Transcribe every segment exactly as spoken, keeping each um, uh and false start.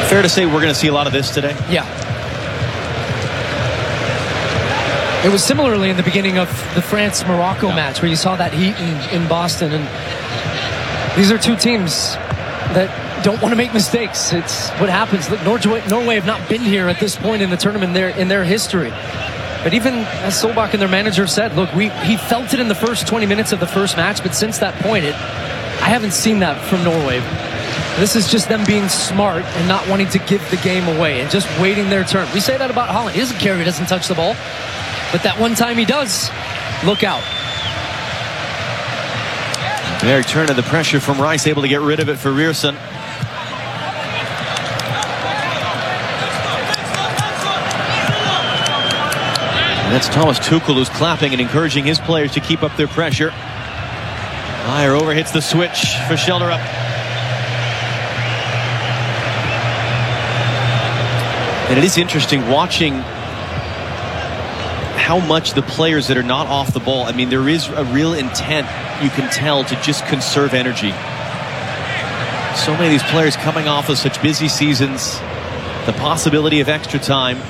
Fair to say we're going to see a lot of this today? Yeah. It was similarly in the beginning of the France-Morocco yeah. match where you saw that heat in, in Boston. And these are two teams that don't want to make mistakes. It's what happens. Look, Norway, Norway have not been here at this point in the tournament in their, in their history. But even as Solbach and their manager said, look, we he felt it in the first twenty minutes of the first match, but since that point, it, I haven't seen that from Norway. This is just them being smart and not wanting to give the game away and just waiting their turn. We say that about Holland. He doesn't care if he doesn't touch the ball. But that one time he does, look out. There, turn of the pressure from Rice, able to get rid of it for Rierson. And that's Thomas Tuchel who's clapping and encouraging his players to keep up their pressure. Meyer over hits the switch for Schelderup. And it is interesting watching how much the players that are not off the ball, I mean, there is a real intent, you can tell, to just conserve energy. So many of these players coming off of such busy seasons, the possibility of extra time.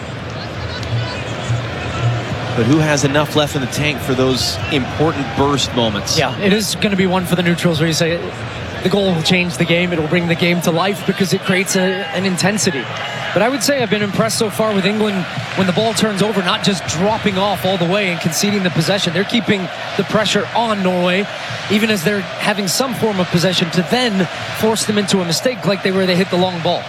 But who has enough left in the tank for those important burst moments? Yeah, it is going to be one for the neutrals where you say the goal will change the game. It will bring the game to life because it creates a, an intensity. But I would say I've been impressed so far with England when the ball turns over, not just dropping off all the way and conceding the possession. They're keeping the pressure on Norway, even as they're having some form of possession, to then force them into a mistake like they were they hit the long ball.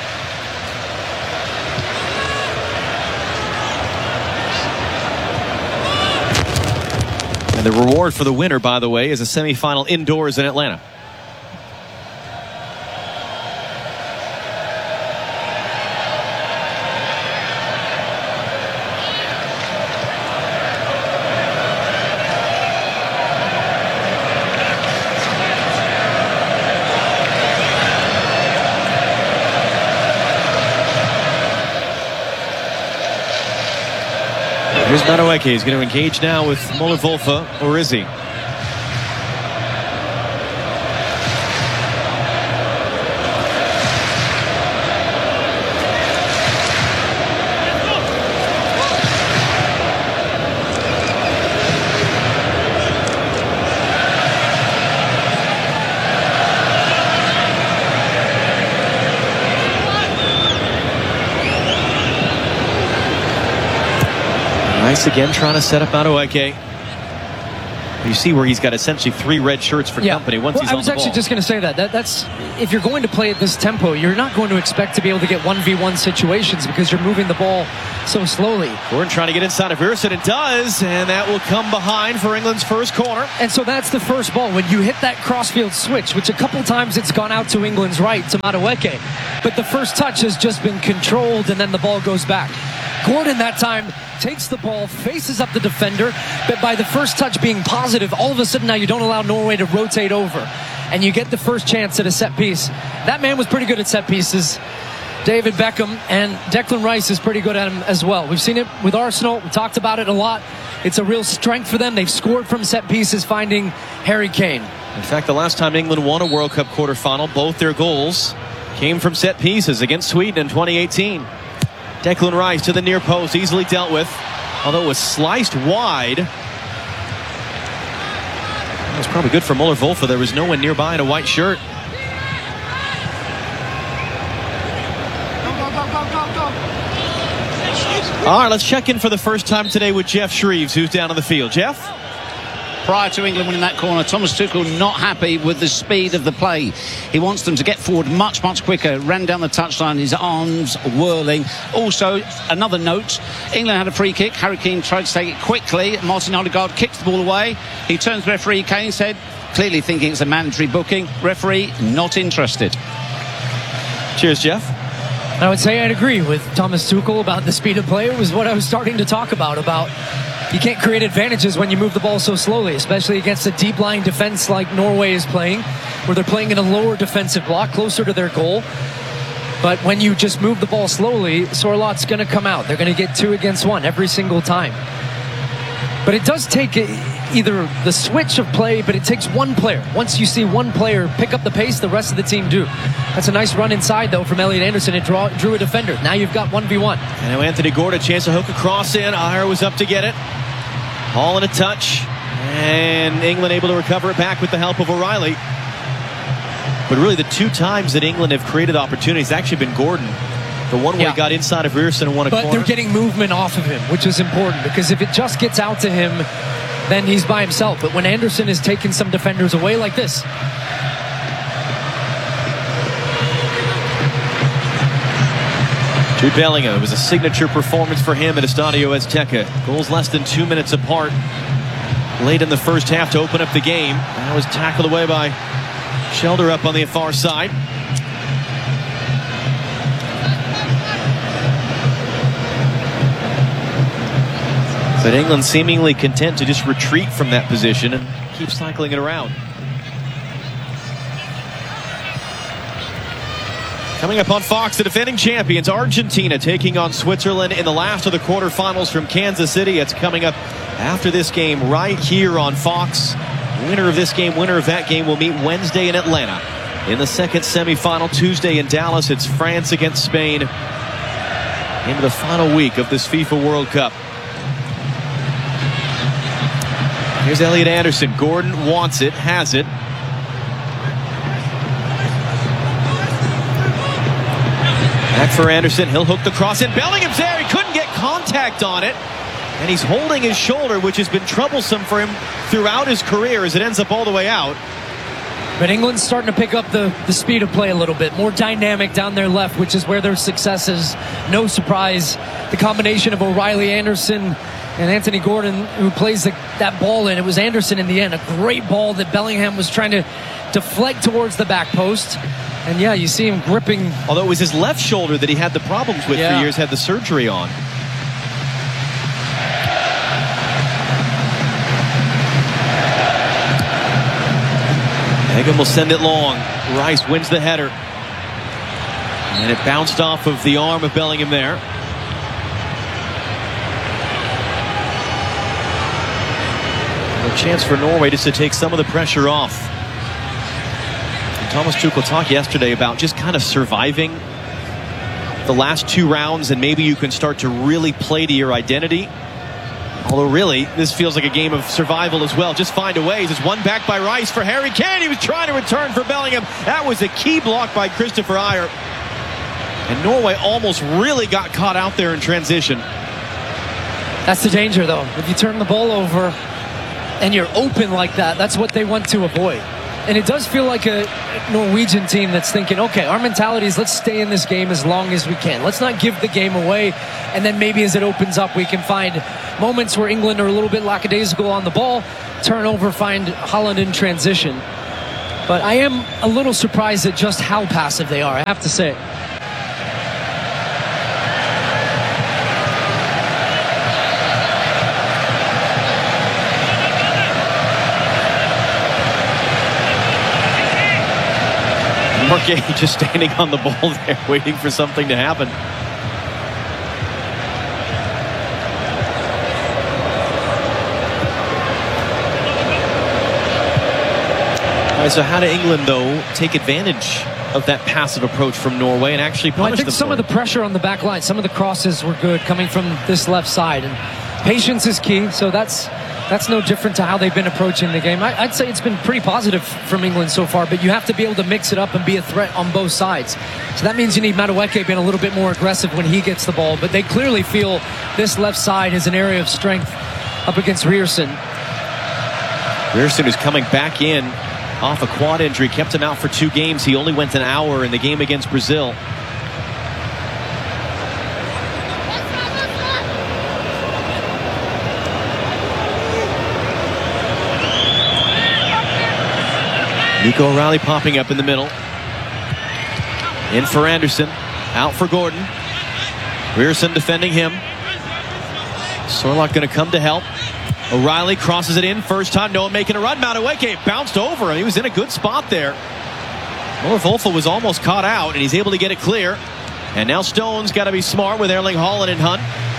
And the reward for the winner, by the way, is a semifinal indoors in Atlanta. Here's Madueke. He's going to engage now with Muller-Wolfe, or is he? Rice again trying to set up Madueke. You see where he's got essentially three red shirts for yeah. company once well, he's on the ball. I was actually just going to say that. that. That's if you're going to play at this tempo, you're not going to expect to be able to get one v one situations because you're moving the ball so slowly. Gordon trying to get inside of Rierson. It does, and that will come behind for England's first corner. And so that's the first ball. When you hit that crossfield switch, which a couple times it's gone out to England's right, to Madueke. But the first touch has just been controlled, and then the ball goes back. Gordon that time takes the ball, faces up the defender, but by the first touch being positive, all of a sudden now you don't allow Norway to rotate over, and you get the first chance at a set piece. That man was pretty good at set pieces, David Beckham, and Declan Rice is pretty good at him as well. We've seen it with Arsenal. We talked about it a lot. It's a real strength for them. They've scored from set pieces, finding Harry Kane. In fact, the last time England won a World Cup quarterfinal, both their goals came from set pieces against Sweden in twenty eighteen. Declan Rice to the near post, easily dealt with, although it was sliced wide. It was probably good for Muller-Wolfe. There was no one nearby in a white shirt. All right, let's check in for the first time today with Geoff Shreeves, who's down on the field. Jeff? Prior to England winning that corner, Thomas Tuchel not happy with the speed of the play. He wants them to get forward much, much quicker. Ran down the touchline, his arms whirling. Also, another note, England had a free kick. Harry Kane tried to take it quickly. Martin Odegaard kicked the ball away. He turns to referee Kane, said, clearly thinking it's a mandatory booking. Referee, not interested. Cheers, Jeff. I would say I'd agree with Thomas Tuchel about the speed of play. It was what I was starting to talk about, about you can't create advantages when you move the ball so slowly, especially against a deep-lying defense like Norway is playing, where they're playing in a lower defensive block, closer to their goal. But when you just move the ball slowly, Sorlot's going to come out. They're going to get two against one every single time. But it does take, either the switch of play, but it takes one player. Once you see one player pick up the pace, the rest of the team do. That's a nice run inside, though, from Elliot Anderson. It draw, drew a defender. Now you've got one v one. And now Anthony Gordon, a chance to hook a cross in. Ajer was up to get it. Hall in a touch. And England able to recover it back with the help of O'Reilly. But really, the two times that England have created opportunities, it's actually been Gordon. The one where Yeah. he got inside of Ryerson and won a But corner. they're getting movement off of him, which is important, because if it just gets out to him, then he's by himself. But when Anderson is taking some defenders away like this, Jude Bellingham, it was a signature performance for him at Estadio Azteca. Goals less than two minutes apart. Late in the first half to open up the game. That was tackled away by Shelder up on the far side. But England seemingly content to just retreat from that position and keep cycling it around. Coming up on Fox, the defending champions, Argentina, taking on Switzerland in the last of the quarterfinals from Kansas City. It's coming up after this game right here on Fox. Winner of this game, winner of that game will meet Wednesday in Atlanta. In the second semifinal, Tuesday in Dallas, it's France against Spain into the final week of this FIFA World Cup. Here's Elliot Anderson. Gordon wants it, has it. Back for Anderson. He'll hook the cross in. Bellingham's there. He couldn't get contact on it. And he's holding his shoulder, which has been troublesome for him throughout his career as it ends up all the way out. but England's starting to pick up the, the speed of play a little bit. More dynamic down their left, which is where their success is. No surprise. The combination of O'Reilly, Anderson, and Anthony Gordon, who plays the, that ball in. It was Anderson in the end. A great ball that Bellingham was trying to deflect towards the back post. And yeah, you see him gripping. Although it was his left shoulder that he had the problems with yeah. for years, had the surgery on. Hagan will send it long. Rice wins the header. And it bounced off of the arm of Bellingham there. A chance for Norway just to take some of the pressure off. And Thomas Tuchel talked yesterday about just kind of surviving the last two rounds, and maybe you can start to really play to your identity. Although really, this feels like a game of survival as well. Just find a way. There's one back by Rice for Harry Kane. He was trying to return for Bellingham. That was a key block by Christopher Ajer. And Norway almost really got caught out there in transition. That's the danger, though. If you turn the ball over and you're open like that, that's what they want to avoid. And it does feel like a Norwegian team that's thinking, okay, our mentality is let's stay in this game as long as we can. Let's not give the game away. And then maybe as it opens up, we can find moments where England are a little bit lackadaisical on the ball, turn over, find Holland in transition. But I am a little surprised at just how passive they are, I have to say. Marquet just standing on the ball there, waiting for something to happen. All right, so how did England, though, take advantage of that passive approach from Norway and actually punish well, I think them some for of the it? pressure on the back line, some of the crosses were good coming from this left side. And patience is key, so that's that's no different to how they've been approaching the game. I, I'd say it's been pretty positive from England so far, but you have to be able to mix it up and be a threat on both sides. So that means you need Madueke being a little bit more aggressive when he gets the ball, but they clearly feel this left side is an area of strength up against Ryerson. Ryerson is coming back in off a quad injury, kept him out for two games. He only went an hour in the game against Brazil. Nico O'Reilly popping up in the middle. In for Anderson. Out for Gordon. Ryerson defending him. Sorlock going to come to help. O'Reilly crosses it in. First time, no one making a run. Madueke bounced over him. He was in a good spot there. North Wolfa was almost caught out, and he's able to get it clear. And now Stone's got to be smart with Erling Haaland and Hunt.